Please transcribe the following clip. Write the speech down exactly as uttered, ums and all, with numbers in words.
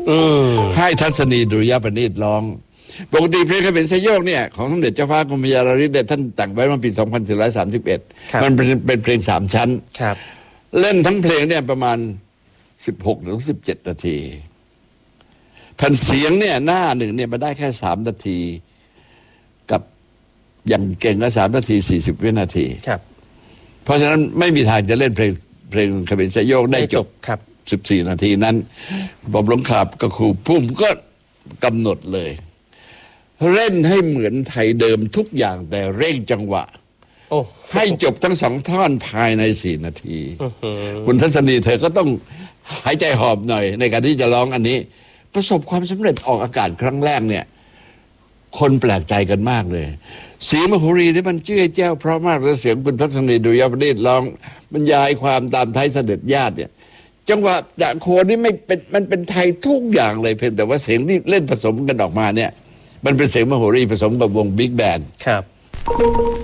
ให้ทัศนีดุริยประณีตร้องปกติเพลงขมิ้นไซโยกเนี่ยของสมเด็จเจ้าฟ้ากรมพระยาราริศเนี่ยท่านแต่งไว้เมื่อปีสองพันสี่ร้อยสามสิบเอ็ดมันเป็นเป็นเพลงสามชั้นเล่นทั้งเพลงเนี่ยประมาณสิบหกถึงสิบเจ็ดนาทีแผ่นเสียงเนี่ยหน้าหนึ่งเนี่ยมาได้แค่สามนาทีกับอย่างเก่งก็สามนาทีสี่สิบวินาทีเพราะฉะนั้นไม่มีทางจะเล่นเพลงเพลงขมิ้นไซโยกได้จบสิบสี่นาทีนั้นบอมหลวงขาบกับครูพุ่มก็กำหนดเลยเล่นให้เหมือนไทยเดิมทุกอย่างแต่เร่งจังหวะให้จบทั้งสองท่อนภายในสี่นาทีคุณทัศนีเธอก็ต้องหายใจหอบหน่อยในการที่จะร้องอันนี้ประสบความสำเร็จออกอากาศครั้งแรกเนี่ยคนแปลกใจกันมากเลยเสียงมโหรีนี่มันเจ้ยแจ้วเพราะมากแล้วเสียงคุณทัศนีดุริยประณีตร้องบรรยายความตามไทยเสด็จญาติเนี่ยจังหวะจากโคนนี่ไม่เป็นมันเป็นไทยทุกอย่างเลยเพียงแต่ว่าเสียงที่เล่นผสมกันออกมาเนี่ยมันเป็นเสียงมโหรีผสมกับวงบิ๊กแบนด์ครับ